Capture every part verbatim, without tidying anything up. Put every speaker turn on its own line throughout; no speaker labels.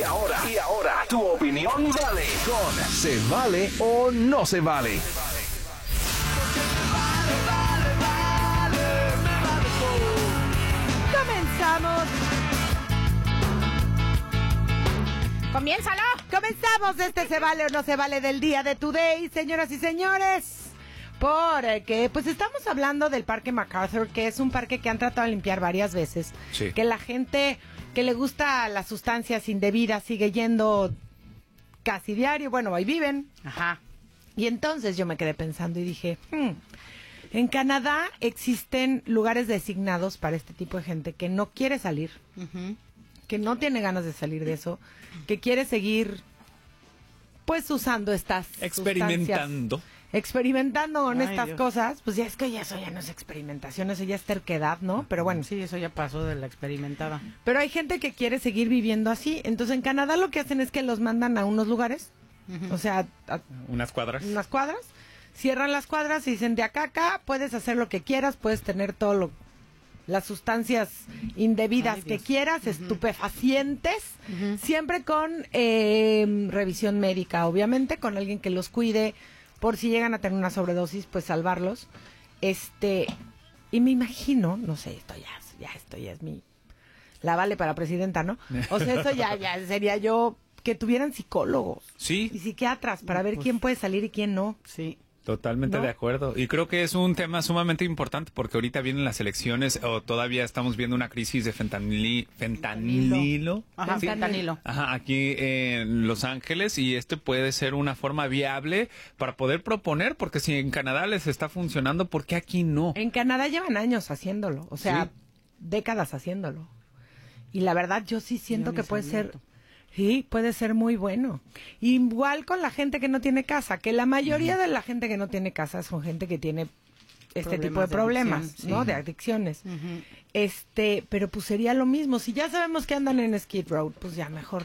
ahora, y ahora, tu opinión vale con ¿se vale o no se vale?
Comenzamos.
¡Comiénzalo!
Comenzamos este Se Vale o No Se Vale del día de Today, señoras y señores. Porque, pues estamos hablando del Parque MacArthur, que es un parque que han tratado de limpiar varias veces.
Sí.
Que la gente que le gusta las sustancias indebidas sigue yendo casi diario. Bueno, ahí viven.
Ajá.
Y entonces yo me quedé pensando y dije, hmm, en Canadá existen lugares designados para este tipo de gente que no quiere salir,
Uh-huh.
que no tiene ganas de salir de eso, que quiere seguir, pues, usando estas
Experimentando.
sustancias, experimentando con
Ay,
estas
Dios.
cosas. Pues ya es que ya eso ya no es experimentación, eso ya es terquedad, ¿no? Pero bueno,
Sí, eso ya pasó de la experimentada.
pero hay gente que quiere seguir viviendo así. Entonces en Canadá lo que hacen es que los mandan a unos lugares, o sea, a
Unas cuadras.
unas cuadras, cierran las cuadras y dicen, de acá a acá puedes hacer lo que quieras, puedes tener todo lo, las sustancias indebidas
Ay,
que
Dios.
quieras,
Ujú.
estupefacientes,
Ujú.
siempre con eh, revisión médica, obviamente, con alguien que los cuide, por si llegan a tener una sobredosis, pues salvarlos. Este, y me imagino, no sé, esto ya, ya esto ya es mi, la vale para presidenta, ¿no? O sea, eso ya, ya sería yo, que tuvieran psicólogos
Sí.
y psiquiatras para ver
Pues-
quién puede salir y quién no.
Sí.
Totalmente
¿No?
de acuerdo. Y creo que es un tema sumamente importante porque ahorita vienen las elecciones o todavía estamos viendo una crisis de fentanili- fentanilo.
Ajá,
Sí.
fentanilo.
Ajá, aquí en Los Ángeles, y este puede ser una forma viable para poder proponer, porque si en Canadá les está funcionando, ¿por qué aquí no?
En Canadá llevan años haciéndolo, o sea,
Sí.
décadas haciéndolo. Y la verdad yo sí siento
Yo
que
ni
puede
sabía
ser,
esto.
sí, puede ser muy bueno. Igual con la gente que no tiene casa, que la mayoría de la gente que no tiene casa son gente que tiene este
Problemas
tipo de
de
problemas,
adicción,
¿no?
sí.
De adicciones.
Ujú.
Este, pero pues sería lo mismo. Si ya sabemos que andan en Skid Row, pues ya mejor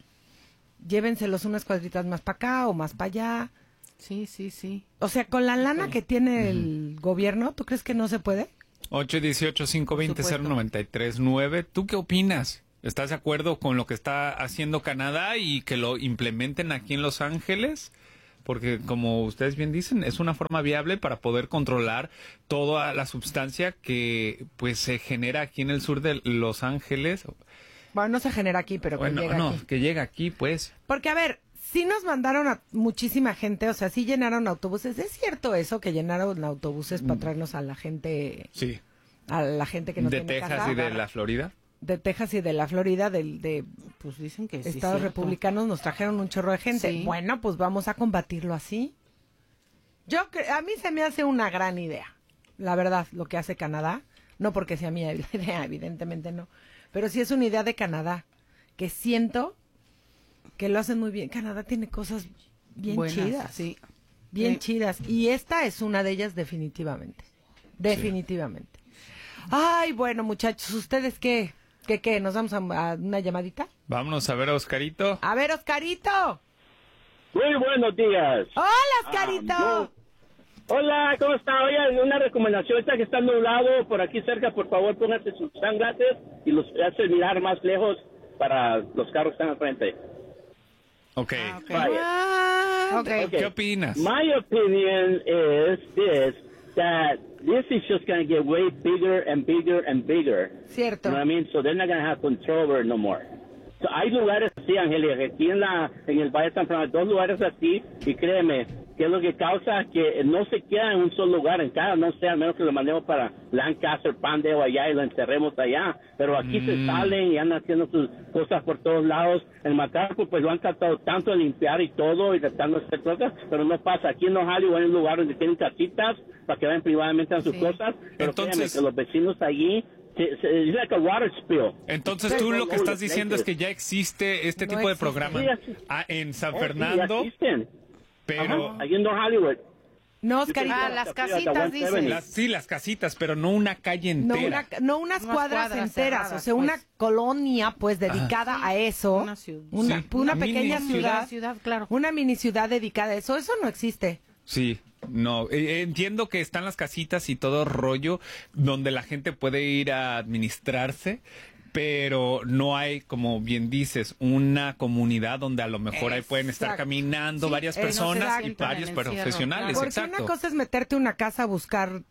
llévenselos unas cuadritas más para acá o más para allá.
Sí, sí, sí.
O sea, con la lana que tiene el gobierno, ¿tú crees que no se puede?
ocho uno ocho, cinco dos cero,
Por
cero
supuesto.
nueve tres nueve. ¿Tú qué opinas? ¿Estás de acuerdo con lo que está haciendo Canadá y que lo implementen aquí en Los Ángeles? Porque, como ustedes bien dicen, es una forma viable para poder controlar toda la sustancia que pues se genera aquí en el sur de Los Ángeles.
Bueno, no se genera aquí, pero que
Bueno,
llega
no,
aquí.
que llega aquí, pues.
Porque, a ver, sí nos mandaron a muchísima gente, o sea, sí llenaron autobuses. ¿Es cierto eso, que llenaron autobuses para traernos a la gente,
Sí.
a la gente que no
de
tiene
Texas
casa?
y de la Florida.
De Texas y de la Florida, del, de
Pues dicen que sí.
estados
cierto.
republicanos, nos trajeron un chorro de gente.
Sí.
Bueno, pues vamos a combatirlo así. Yo, cre- a mí se me hace una gran idea, la verdad, lo que hace Canadá. No porque sea mía la idea, evidentemente no. Pero sí es una idea de Canadá, que siento que lo hacen muy bien. Canadá tiene cosas bien
Buenas,
chidas.
Sí.
Bien
Sí.
chidas. Y esta es una de ellas definitivamente. Definitivamente. Ay, bueno, muchachos, ¿ustedes qué? ¿Qué, qué? ¿Nos vamos a, a una llamadita?
Vámonos a ver a Oscarito.
A ver, Oscarito.
Muy buenos días.
Hola, Oscarito.
Ah, yo- Hola, ¿cómo está? Oye, una recomendación, ahorita que está nublado por aquí cerca, por favor, pónganse sus sunglasses y los hace mirar más lejos para los carros que están al frente.
Ok.
Ah, ok.
Vaya.
Ah,
Ok.
Okay.
¿Qué opinas?
My opinion is this, that this is just going to get way bigger and bigger and bigger.
Cierto.
You know what I mean? So they're not going to have control over it no more. So hay lugares así, Angélica, aquí en, la, en el Valle de San Fernando, dos lugares así, y créeme, que es lo que causa que no se queda en un solo lugar, en cada, no sé, al menos que lo mandemos para Lancaster, Pandeo allá y lo enterremos allá, pero aquí
Mm.
se salen y andan haciendo sus cosas por todos lados. En MacArthur pues lo han tratado tanto de limpiar y todo, y tratando de hacer cosas, pero no pasa. Aquí en Los Hollywood hay un lugar donde tienen casitas para que vayan privadamente a sus
Sí.
cosas, pero
Entonces-
créeme que los vecinos allí, se- se- it's like a water spill.
Entonces tú lo que estás diciendo es que ya existe este
No
tipo de
existe.
programa
Sí, así-
ah, en San
Oh, sí,
Fernando,
ya existen.
pero
Ajá, allí en Los Hollywood.
No, Oscarito.
Ah, las
Hasta
casitas,
one
dicen.
seventy.
las, sí, las casitas, pero no una calle
No,
entera.
una, no unas
Unas
cuadras,
cuadras
enteras,
cerradas,
o sea, una
pues.
colonia pues dedicada a eso.
Una ciudad.
Una,
Sí.
una
Una
pequeña
mini
ciudad.
Una ciudad, claro.
Una mini ciudad dedicada a eso. Eso no existe.
Sí, no, eh, entiendo que están las casitas y todo rollo donde la gente puede ir a administrarse, pero no hay, como bien dices, una comunidad donde a lo mejor ahí pueden estar
Exacto.
caminando
Sí,
varias
exacto.
personas y
En
varios
el encierro,
profesionales,
Porque
exacto.
una cosa es meterte a una casa a buscar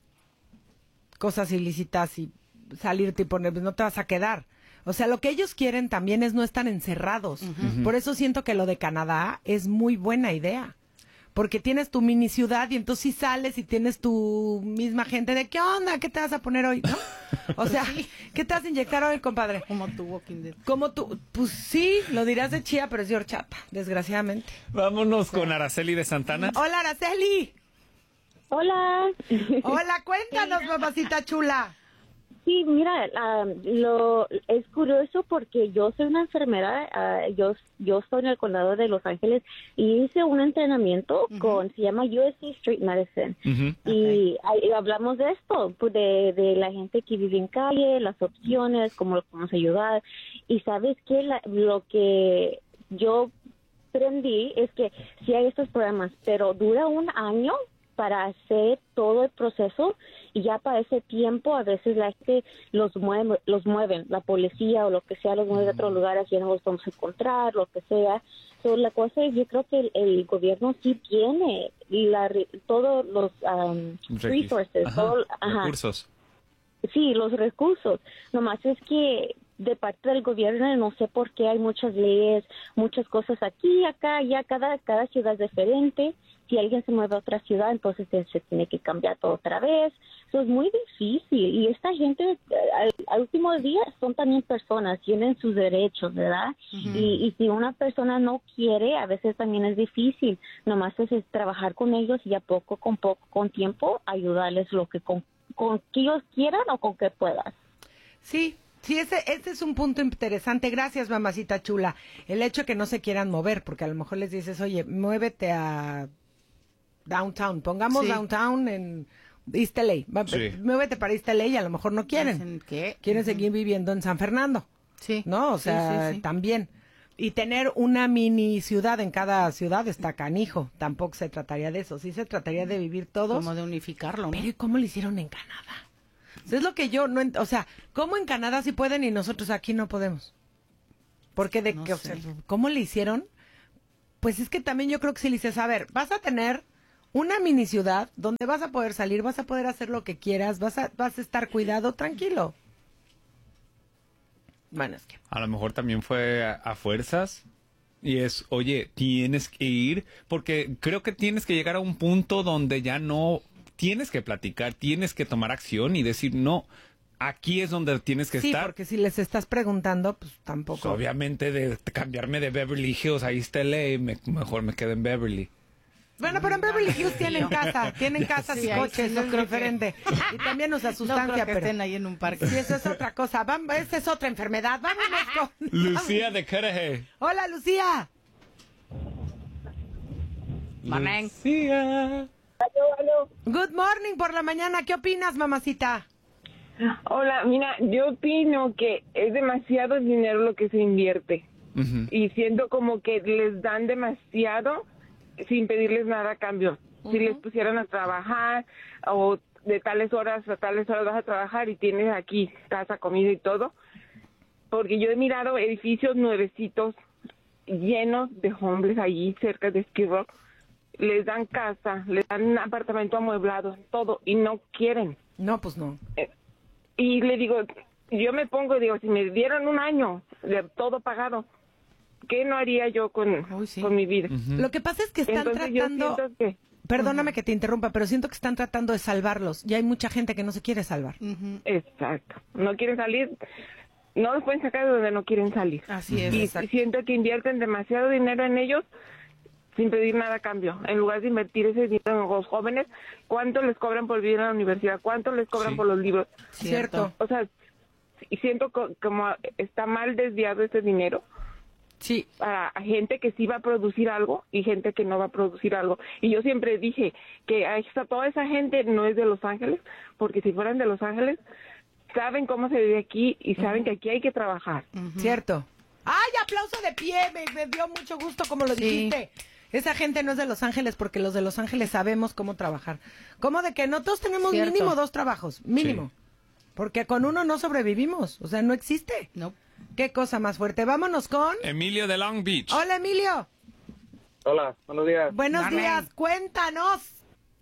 cosas ilícitas y salirte y poner, no te vas a quedar. O sea, lo que ellos quieren también es no estar encerrados. Por eso siento que lo de Canadá es muy buena idea. Porque tienes tu mini ciudad y entonces sí sales y tienes tu misma gente de ¿qué onda? ¿Qué te vas a poner hoy? ¿No? O sea, ¿qué te vas a inyectar hoy, compadre?
Como tu Walking Dead.
Como tú, pues sí, lo dirás de chía, pero es de horchata, desgraciadamente.
Vámonos con Araceli de Santana.
Hola, Araceli.
Hola.
Hola, cuéntanos, mamacita chula.
Sí, mira, ah, lo es curioso porque yo soy una enfermera, ah, yo yo estoy en el condado de Los Ángeles y hice un entrenamiento
Ujú.
con, se llama U S C Street Medicine.
Ujú.
Y ahí hablamos de esto, pues de, de la gente que vive en calle, las opciones, cómo lo podemos ayudar. Y sabes que lo que yo aprendí es que sí hay estos programas, pero dura un año para hacer todo el proceso y ya para ese tiempo a veces la gente los mueve, los mueven, la policía o lo que sea los mueve a otros lugares, ya no los vamos a encontrar, lo que sea. So, la cosa es, yo creo que el, el gobierno sí tiene la, todos los um, resources,
Ajá,
todo, ajá,
recursos.
sí, los recursos. Nomás es que de parte del gobierno no sé por qué hay muchas leyes, muchas cosas aquí, acá, allá, cada, cada ciudad es diferente. Si alguien se mueve a otra ciudad, entonces se, se tiene que cambiar todo otra vez. Eso es muy difícil. Y esta gente, al, al último día, son también personas, tienen sus derechos, ¿verdad?
Ujú.
y, y si una persona no quiere, a veces también es difícil. Nomás es, es trabajar con ellos y a poco, con poco, con tiempo, ayudarles lo que con, con que ellos quieran o con que puedas.
Sí, sí, ese, ese es un punto interesante. Gracias, mamacita chula. El hecho de que no se quieran mover, porque a lo mejor les dices, oye, muévete a downtown. Pongamos
Sí.
downtown en East L A. Va,
Sí.
Muévete para East L A y a lo mejor no quieren.
Dicen, ¿qué?
Quieren
Ujú.
seguir viviendo en San Fernando,
Sí.
¿no? O
Sí,
sea,
sí, sí.
también. Y tener una mini ciudad en cada ciudad está canijo. Tampoco se trataría de eso. Sí se trataría de vivir todos.
Como de unificarlo, ¿no?
Pero ¿y cómo lo hicieron en Canadá? Eso es lo que yo no ent- o sea, ¿cómo en Canadá sí pueden y nosotros aquí no podemos? Porque de
No
que, o
sé.
sea, ¿cómo le hicieron? Pues es que también yo creo que si le dices, a ver, vas a tener una mini ciudad donde vas a poder salir, vas a poder hacer lo que quieras, vas a, vas a estar cuidado, tranquilo. Bueno, es que
A lo mejor también fue a, a fuerzas. Y es, oye, tienes que ir, porque creo que tienes que llegar a un punto donde ya no tienes que platicar, tienes que tomar acción y decir, no, aquí es donde tienes que
sí,
estar.
porque si les estás preguntando, pues
Pues,
tampoco.
obviamente de cambiarme de Beverly Hills a East L A, me- mejor me quedo en Beverly.
Bueno, pero en Beverly Hills tienen casa, tienen casas
Sí,
y
ahí
coches,
sí no
es
creo que-
diferente. Y también usa
No
sustancia,
creo que
pero
estén ahí en un parque.
sí, eso es otra cosa. Vamos, esa es otra enfermedad. Vámonos con...
Lucía de Cudahy.
Hola, Lucía.
Morning.
Lucía.
Good morning por la mañana. ¿Qué opinas, mamacita?
Hola, mira, yo opino que es demasiado dinero lo que se invierte
Ujú.
y siento como que les dan demasiado sin pedirles nada a cambio. Si les pusieran a trabajar o de tales horas a tales horas vas a trabajar y tienes aquí casa, comida y todo, porque yo he mirado edificios nuevecitos llenos de hombres allí cerca de Skid Row, les dan casa, les dan un apartamento amueblado, todo, y no quieren.
No, pues no.
Y le digo, yo me pongo, digo, si me dieran un año de todo pagado, ¿qué no haría yo con,
Uy, sí.
con mi vida?
Lo que pasa es que están
Entonces yo
tratando...
siento que...
Perdóname que te interrumpa, pero siento que están tratando de salvarlos. Y hay mucha gente que no se quiere salvar.
Ujú.
Exacto. No quieren salir, no los pueden sacar de donde no quieren salir.
Así es.
Y
exacto.
siento que invierten demasiado dinero en ellos sin pedir nada a cambio. En lugar de invertir ese dinero en los jóvenes, ¿cuánto les cobran por vivir en la universidad? ¿Cuánto les cobran
Sí.
por los libros?
Cierto.
O sea, y siento co- como está mal desviado ese dinero
Sí.
para gente que sí va a producir algo y gente que no va a producir algo. Y yo siempre dije que a esa- toda esa gente no es de Los Ángeles, porque si fueran de Los Ángeles, saben cómo se vive aquí y saben que aquí hay que trabajar.
Ujú.
Cierto. ¡Ay, aplauso de pie! Me, me dio mucho gusto como lo
Sí.
dijiste. Esa gente no es de Los Ángeles porque los de Los Ángeles sabemos cómo trabajar. ¿Cómo de que no todos tenemos
Cierto.
mínimo dos trabajos? Mínimo. Porque con uno no sobrevivimos, o sea, no existe.
No.
Qué cosa más fuerte. Vámonos con...
Emilio de Long Beach.
Hola, Emilio.
Hola, buenos días.
Buenos
Marlene.
días, cuéntanos.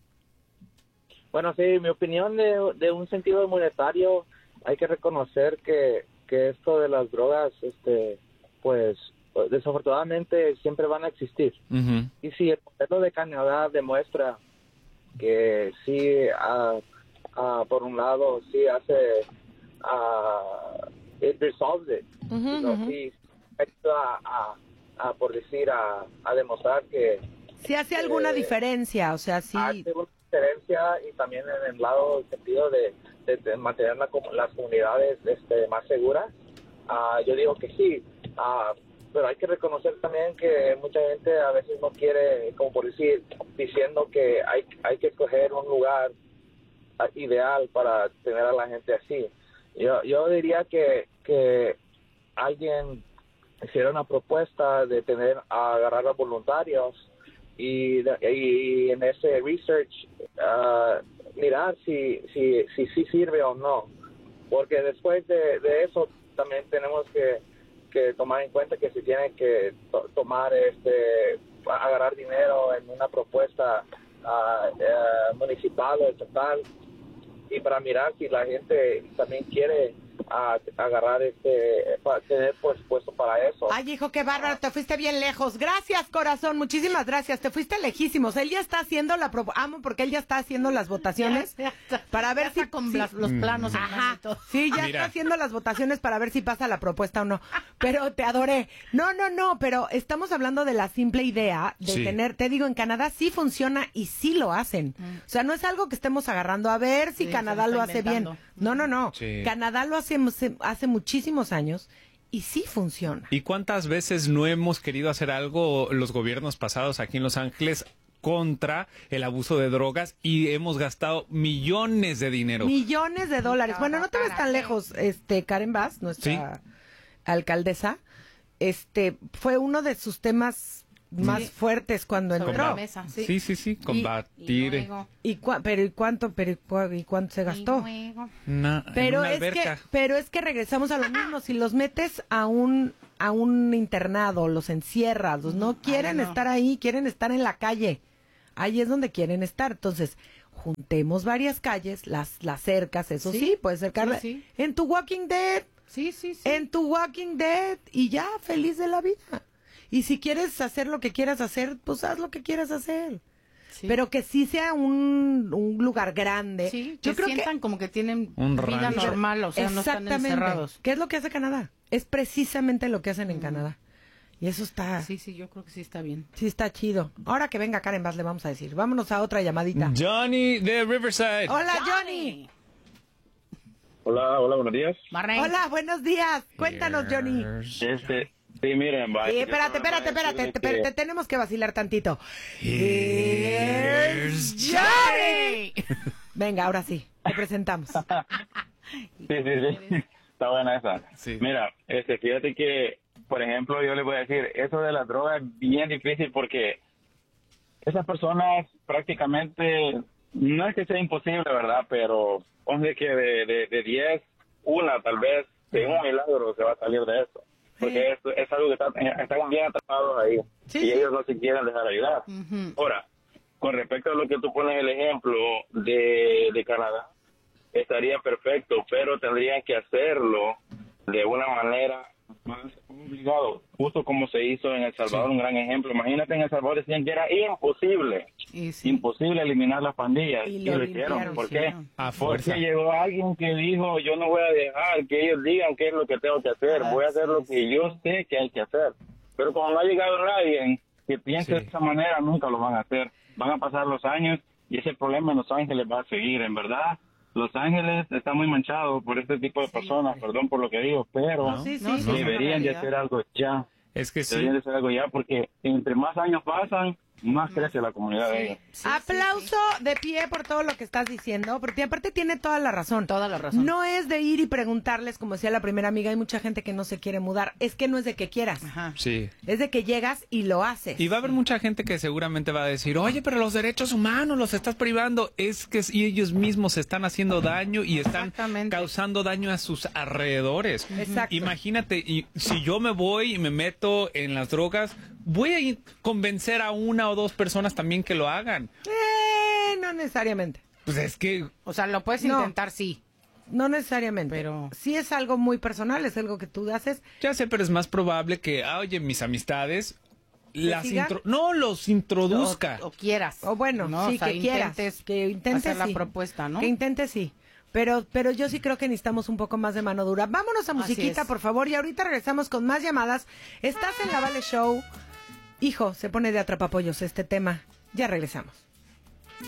Bueno, sí, mi opinión de, de un sentido monetario, hay que reconocer que, que esto de las drogas, este, pues, desafortunadamente siempre van a existir.
Ujú.
Y si el modelo de Canadá demuestra que sí, ah, ah, por un lado, sí hace, uh, it resolves it,
Ujú,
¿no?
ujú.
Sí, ayuda a, a, por decir, a, a demostrar que
Si hace alguna
Eh,
diferencia, o sea, sí.
hace una diferencia, y también en el lado, el sentido de, de, de mantener la, com- las comunidades este, más seguras. Ah, yo digo que sí, ah, pero hay que reconocer también que mucha gente a veces no quiere, como por decir, diciendo que hay, hay que escoger un lugar ah, ideal para tener a la gente así. Yo, yo diría que, que alguien hiciera una propuesta de tener, a agarrar a voluntarios y, y en ese research uh, mirar si, si, si, si sirve o no, porque después de, de eso también tenemos que, que tomar en cuenta que se tiene que to- tomar este agarrar dinero en una propuesta uh, uh, municipal o estatal, y para mirar si la gente también quiere a agarrar este para tener presupuesto para eso.
Ay, hijo, qué bárbaro, te fuiste bien lejos. Gracias, corazón, muchísimas gracias. Te fuiste lejísimos. Él ya está haciendo la pro- amo porque él ya está haciendo las votaciones
Ya, ya está.
para ver
Ya
si
está con
si-
las- los planos en mano y
Ajá.
todo.
Sí, ya
Mira.
está haciendo las votaciones para ver si pasa la propuesta o no. Pero te adoré. No, no, no, pero estamos hablando de la simple idea de
Sí.
tener, te digo, en Canadá sí funciona y sí lo hacen. O sea, no es algo que estemos agarrando a ver si
Sí,
Canadá
se lo
lo
está
hace bien.
inventando.
No, no, no.
Sí.
Canadá lo hace hace- hace muchísimos años y sí funciona.
¿Y cuántas veces no hemos querido hacer algo los gobiernos pasados aquí en Los Ángeles contra el abuso de drogas y hemos gastado millones de dinero?
Millones de dólares. Bueno, no te ves tan lejos, este Karen Bass, nuestra alcaldesa, este fue uno de sus temas más
Sí.
fuertes cuando
Sobre
entró.
la mesa, sí.
Sí, sí, sí, combatir.
Y luego,
¿Y cua- pero y cuánto, pero y, cua- y cuánto se gastó?
y luego.
Una- en
Pero
una
es que,
alberca.
pero es que regresamos a lo mismo. Si los metes a un a un internado, los encierras, los no quieren
no.
estar ahí, quieren estar en la calle. Ahí es donde quieren estar. Entonces, juntemos varias calles, las las cercas, eso sí,
Sí,
puedes cercarla.
sí,
En tu Walking Dead,
Sí, sí, sí.
en tu Walking Dead y ya, feliz de la vida. Y si quieres hacer lo que quieras hacer, pues haz lo que quieras hacer.
Sí.
Pero que sí sea un, un lugar grande.
Sí,
Yo
que
creo que
sientan como que tienen
Un
vida
rancho.
normal, o sea, no están
exactamente.
encerrados.
¿Qué es lo que hace Canadá? Es precisamente lo que hacen en Canadá. Y eso está, sí.
Sí, sí, yo creo que sí está bien.
está chido. Ahora que venga Karen Bass le vamos a decir. Vámonos a otra llamadita.
Johnny de Riverside.
Hola, Johnny.
Hola, hola, buenos días.
Marlene.
Hola, buenos días. Cuéntanos, Johnny.
Este, sí, miren, va.
Sí, espérate, espérate, espérate. Te, te tenemos que vacilar tantito. Here's Johnny. Venga, ahora sí. Te presentamos.
Sí, sí, sí. Está buena esa.
Sí.
Mira, este, fíjate que, por ejemplo, yo les voy a decir, eso de la droga es bien difícil porque esas personas prácticamente, no es que sea imposible, ¿verdad? Pero, ponle que de, de, de diez, una tal vez, de un milagro se va a salir de eso. Porque es, es algo que está, están bien atrapados ahí.
Sí,
y
sí.
ellos no se quieren dejar ayudar.
Ujú.
Ahora, con respecto a lo que tú pones el ejemplo de, de Canadá, estaría perfecto, pero tendrían que hacerlo de una manera más obligado, justo como se hizo en El Salvador,
Sí.
un gran ejemplo. Imagínate, en El Salvador decían que era imposible,
Y sí.
imposible eliminar las pandillas.
Y
Y,
lo
lo hicieron.
limpiaron,
¿Por
sí,
qué?
¿no?
A
Porque
fuerza.
llegó alguien que dijo, yo no voy a dejar que ellos digan qué es lo que tengo que hacer, voy a hacer lo que yo sé que hay que hacer. Pero como no ha llegado nadie que piense
Sí.
de esa manera, nunca lo van a hacer. Van a pasar los años y ese problema en Los Ángeles va a seguir, en verdad. Los Ángeles está muy manchado por este tipo de personas, perdón por lo que digo, pero
Sí, sí,
No,
sí.
sí.
deberían de hacer algo ya.
Es que sí.
Deberían de hacer algo ya porque entre más años pasan, más crece la comunidad de ellos.
Sí, Aplauso sí, sí. de pie por todo lo que estás diciendo, porque aparte tiene toda la razón.
Toda la razón.
No es de ir y preguntarles, como decía la primera amiga, hay mucha gente que no se quiere mudar. Es que no es de que quieras.
Ajá.
Sí.
Es de que llegas y lo haces.
Y va a haber mucha gente que seguramente va a decir, oye, pero los derechos humanos los estás privando. Es que ellos mismos se están haciendo daño y están causando daño a sus alrededores.
Exacto.
Imagínate, y si yo me voy y me meto en las drogas, voy a convencer a una o dos personas también que lo hagan.
Eh, no necesariamente.
Pues es que...
O sea, lo puedes
No.
intentar, sí.
No necesariamente.
Pero...
sí es algo muy personal, es algo que tú haces.
Ya sé, pero es más probable que, ah, oye, mis amistades... las
sigan?
intro... No, los introduzca.
O, o quieras.
O bueno,
¿no?
sí,
O sea,
que quieras.
intentes
Que intentes,
hacer la
sí.
propuesta, ¿no?
Que intentes, sí. Pero, pero yo sí creo que necesitamos un poco más de mano dura. Vámonos a
Así
musiquita,
es.
por favor, y ahorita regresamos con más llamadas. Estás en la Vale Show. Hijo, se pone de atrapapollos este tema. Ya regresamos.